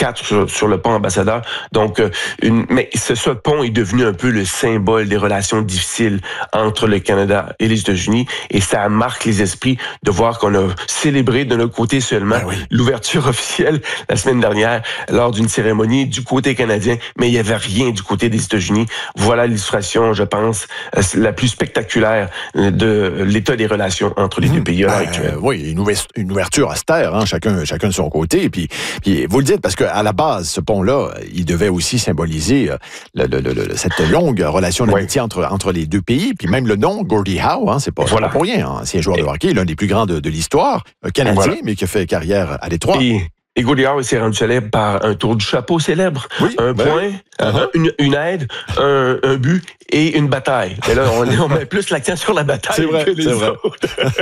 4 sur le pont Ambassadeur. Donc, mais ce pont est devenu un peu le symbole des relations difficiles entre le Canada et les États-Unis, et ça marque les esprits de voir qu'on a célébré de notre côté seulement l'ouverture officielle la semaine dernière lors d'une cérémonie du côté canadien, mais il n'y avait rien du côté des États-Unis. Voilà l'illustration, je pense, la plus spectaculaire de l'état des relations entre les deux pays à l'heure actuelle. Oui, une ouverture austère, hein, chacun de son côté. Et puis vous le dites, parce qu'à la base, ce pont-là, il devait aussi symboliser cette longue relation d'amitié entre les deux pays. Puis même le nom, Gordie Howe, hein, c'est pas pour rien. Hein. Ancien joueur de hockey, l'un des plus grands de l'histoire, canadien, mais qui a fait carrière à Détroit. Et Gordie Howe s'est rendu célèbre par un tour du chapeau célèbre. Un point, une aide, un but et une bataille. Et là, on met plus l'accent sur la bataille que les autres.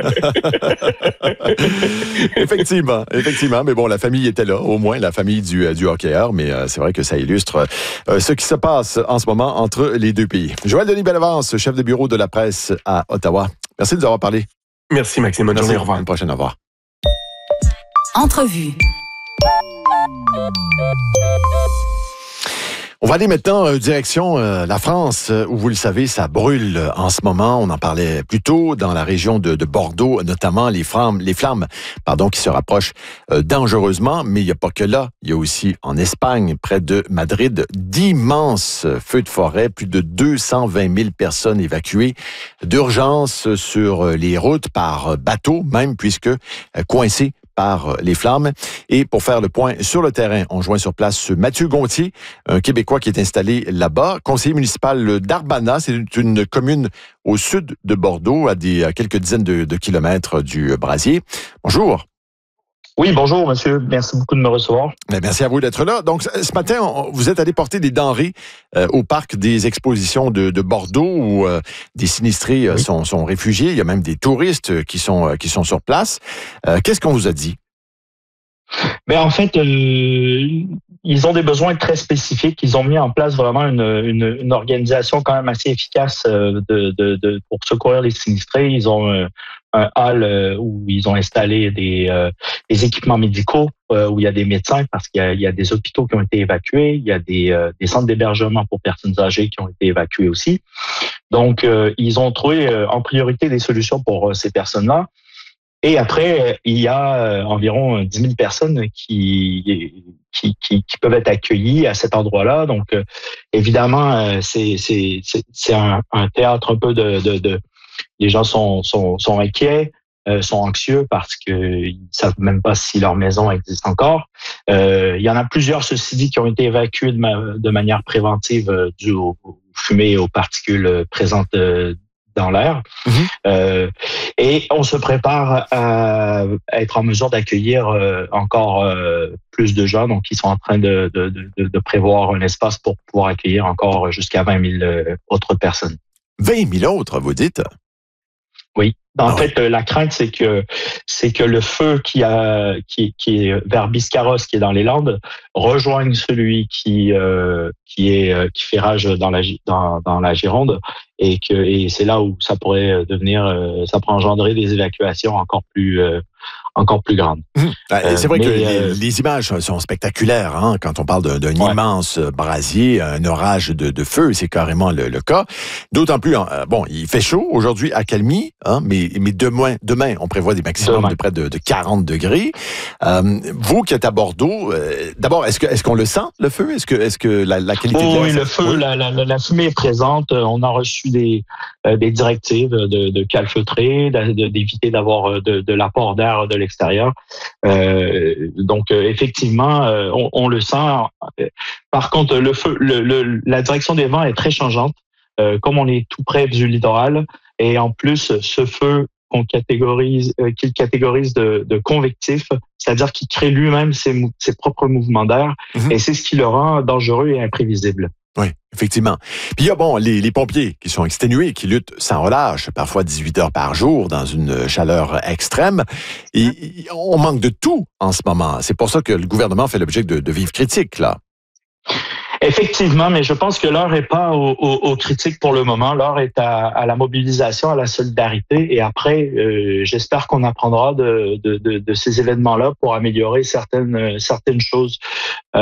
Effectivement. Mais bon, la famille était là, au moins, la famille du hockeyeur. Mais c'est vrai que ça illustre ce qui se passe en ce moment entre les deux pays. Joël Denis Bellavance, chef de bureau de la presse à Ottawa. Merci de nous avoir parlé. Merci, Maxime. Bonne journée. Au revoir. À une prochaine. Au revoir. Entrevue. On va aller maintenant direction la France, où vous le savez, ça brûle en ce moment. On en parlait plus tôt dans la région de Bordeaux, notamment les flammes qui se rapprochent dangereusement. Mais il n'y a pas que là. Il y a aussi en Espagne, près de Madrid, d'immenses feux de forêt. Plus de 220 000 personnes évacuées d'urgence sur les routes par bateau, même puisque coincées par les flammes. Et pour faire le point sur le terrain, on joint sur place Mathieu Gontier, un Québécois qui est installé là-bas, conseiller municipal d'Arbana. C'est une commune au sud de Bordeaux, à quelques dizaines de kilomètres du Brasier. Bonjour. Oui, bonjour, monsieur. Merci beaucoup de me recevoir. Merci à vous d'être là. Donc, ce matin, vous êtes allé porter des denrées au parc des expositions de Bordeaux, où des sinistrés sont réfugiés. Il y a même des touristes qui sont sur place. Qu'est-ce qu'on vous a dit? Ben, en fait, ils ont des besoins très spécifiques. Ils ont mis en place vraiment une organisation quand même assez efficace pour secourir les sinistrés. Ils ont un hall où ils ont installé des équipements médicaux, où il y a des médecins, parce qu'il y a des hôpitaux qui ont été évacués. Il y a des centres d'hébergement pour personnes âgées qui ont été évacués aussi. Donc, ils ont trouvé en priorité des solutions pour ces personnes-là. Et après, il y a environ 10 000 personnes qui peuvent être accueillies à cet endroit-là. Donc, évidemment, c'est un théâtre un peu les gens sont inquiets, sont anxieux parce qu'ils savent même pas si leur maison existe encore. Il y en a plusieurs, ceci dit, qui ont été évacués de manière préventive dû aux fumées et aux particules présentes dans l'air. Et on se prépare à être en mesure d'accueillir encore plus de gens. Donc, ils sont en train de prévoir un espace pour pouvoir accueillir encore jusqu'à 20 000 autres personnes. 20 000 autres, vous dites? Oui. En fait, la crainte, c'est que le feu qui est vers Biscarrosse, qui est dans les Landes, rejoigne celui qui fait rage dans la Gironde, et c'est là où ça pourrait ça pourrait engendrer des évacuations encore plus grandes. C'est vrai que les images sont spectaculaires, hein, quand on parle d'un immense brasier, un orage de feu, c'est carrément le cas. D'autant plus, il fait chaud aujourd'hui à Calmy, hein, mais demain, on prévoit des maximums de près de 40 degrés. Vous qui êtes à Bordeaux, d'abord, est-ce qu'on le sent, le feu? Est-ce que la qualité de l'air... Oui, le feu, la fumée est présente. On a reçu des directives de calfeutrer, d'éviter d'avoir de l'apport d'air de l'extérieur. Donc, effectivement, on le sent. Par contre, le feu, la direction des vents est très changeante, comme on est tout près du littoral. Et en plus, ce feu qu'il catégorise de convectif, c'est-à-dire qu'il crée lui-même ses propres mouvements d'air, et c'est ce qui le rend dangereux et imprévisible. Oui, effectivement. Puis il y a les pompiers qui sont exténués, qui luttent sans relâche, parfois 18 heures par jour dans une chaleur extrême. Et on manque de tout en ce moment. C'est pour ça que le gouvernement fait l'objet de vives critiques, là. Effectivement, mais je pense que l'heure n'est pas aux critiques pour le moment. L'heure est à la mobilisation, à la solidarité. Et après, j'espère qu'on apprendra de ces événements-là pour améliorer certaines choses.